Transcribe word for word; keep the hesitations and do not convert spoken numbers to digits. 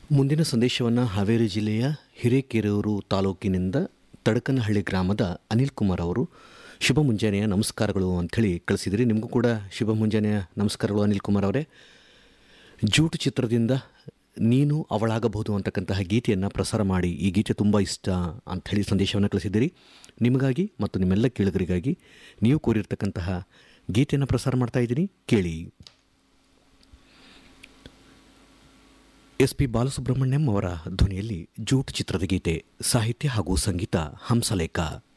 ಮುಂದಿನ ಸಂದೇಶವನ್ನು ಹಾವೇರಿ ಜಿಲ್ಲೆಯ ಹಿರೇಕೆರೂರು ತಾಲೂಕಿನಿಂದ ತಡಕನಹಳ್ಳಿ ಗ್ರಾಮದ ಅನಿಲ್ ಕುಮಾರ್ ಅವರು ಶುಭ ಮುಂಜಾನೆಯ ನಮಸ್ಕಾರಗಳು ಅಂಥೇಳಿ ಕಳಿಸಿದಿರಿ. ನಿಮಗೂ ಕೂಡ ಶುಭ ಮುಂಜಾನೆಯ ನಮಸ್ಕಾರಗಳು ಅನಿಲ್ ಕುಮಾರ್ ಅವರೇ. ಜೂಟ್ ಚಿತ್ರದಿಂದ ನೀನು ಅವಳಾಗಬಹುದು ಅಂತಕ್ಕಂತಹ ಗೀತೆಯನ್ನು ಪ್ರಸಾರ ಮಾಡಿ, ಈ ಗೀತೆ ತುಂಬ ಇಷ್ಟ ಅಂಥೇಳಿ ಸಂದೇಶವನ್ನು ಕಳಿಸಿದ್ದೀರಿ. ನಿಮಗಾಗಿ ಮತ್ತು ನಿಮ್ಮೆಲ್ಲ ಕೇಳುಗರಿಗಾಗಿ ನೀವು ಕೋರಿರ್ತಕ್ಕಂತಹ ಗೀತೆಯನ್ನು ಪ್ರಸಾರ ಮಾಡ್ತಾ ಇದ್ದೀನಿ, ಕೇಳಿ. ಎಸ್ ಪಿ ಬಾಲಸುಬ್ರಹ್ಮಣ್ಯಂ ಅವರ ಧ್ವನಿಯಲ್ಲಿ ಜೂಟ್ ಚಿತ್ರದ ಗೀತೆ, ಸಾಹಿತ್ಯ ಹಾಗೂ ಸಂಗೀತ ಹಂಸಲೇಖ.